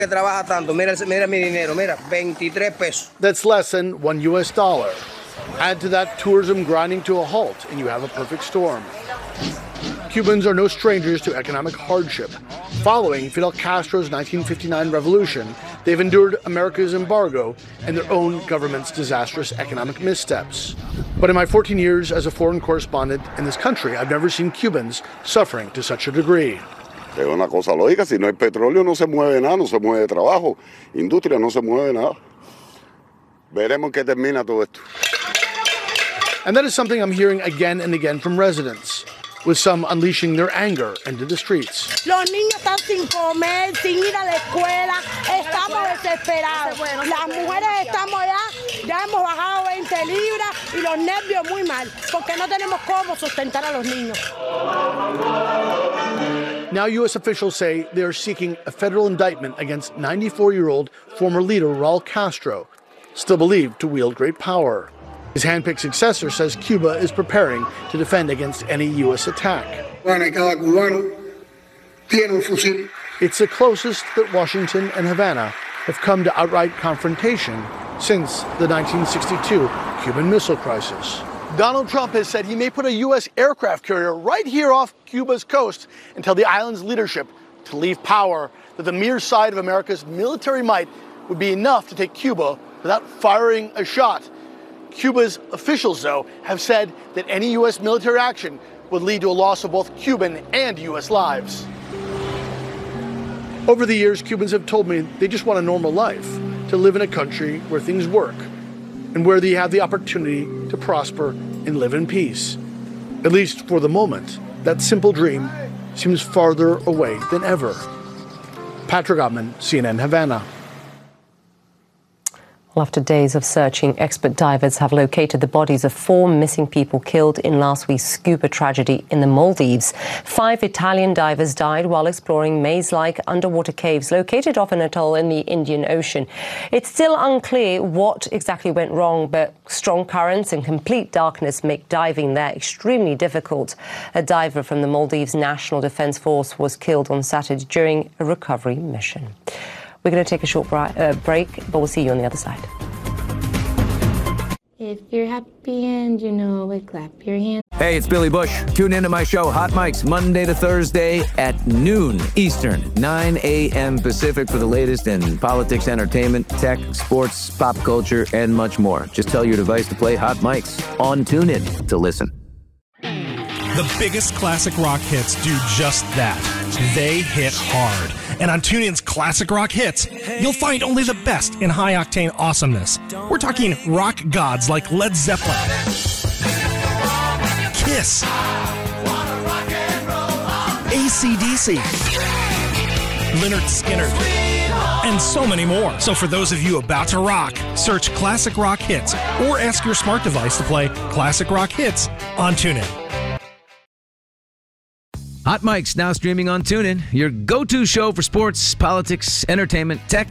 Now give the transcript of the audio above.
que trabaja tanto. Mira mi dinero, mira, 23 pesos. That's less than $1. Add to that tourism grinding to a halt, and you have a perfect storm. Cubans are no strangers to economic hardship. Following Fidel Castro's 1959 revolution, they've endured America's embargo and their own government's disastrous economic missteps. But in my 14 years as a foreign correspondent in this country, I've never seen Cubans suffering to such a degree. Es una cosa lógica, si no hay petróleo no se mueve nada, no se mueve trabajo, industria no se mueve nada. Veremos qué termina todo esto. And that is something I'm hearing again and again from residents, with some unleashing their anger into the streets. Los niños están sin comer, sin ir a la escuela, estamos desesperados. Las mujeres estamos ya hemos bajado 20 libras y los nervios muy mal, porque no tenemos cómo sustentar a los niños. Now U.S. officials say they are seeking a federal indictment against 94-year-old former leader Raul Castro, still believed to wield great power. His handpicked successor says Cuba is preparing to defend against any U.S. attack. It's the closest that Washington and Havana have come to outright confrontation since the 1962 Cuban Missile Crisis. Donald Trump has said he may put a U.S. aircraft carrier right here off Cuba's coast and tell the island's leadership to leave power, that the mere sight of America's military might would be enough to take Cuba without firing a shot. Cuba's officials, though, have said that any U.S. military action would lead to a loss of both Cuban and U.S. lives. Over the years, Cubans have told me they just want a normal life, to live in a country where things work and where they have the opportunity to prosper and live in peace. At least for the moment, that simple dream seems farther away than ever. Patrick Ottman, CNN, Havana. Well, after days of searching, expert divers have located the bodies of 4 missing people killed in last week's scuba tragedy in the Maldives. 5 Italian divers died while exploring maze-like underwater caves located off an atoll in the Indian Ocean. It's still unclear what exactly went wrong, but strong currents and complete darkness make diving there extremely difficult. A diver from the Maldives National Defence Force was killed on Saturday during a recovery mission. We're going to take a short break, but we'll see you on the other side. If you're happy and you know it, clap your hands. Hey, it's Billy Bush. Tune into my show, Hot Mics, Monday to Thursday at noon Eastern, 9 a.m. Pacific for the latest in politics, entertainment, tech, sports, pop culture, and much more. Just tell your device to play Hot Mics on TuneIn to listen. The biggest classic rock hits do just that. They hit hard. And on TuneIn's Classic Rock Hits, you'll find only the best in high-octane awesomeness. We're talking rock gods like Led Zeppelin, Kiss, AC/DC, Lynyrd Skynyrd, and so many more. So for those of you about to rock, search Classic Rock Hits or ask your smart device to play Classic Rock Hits on TuneIn. Hot Mics now streaming on TuneIn, your go-to show for sports, politics, entertainment, tech,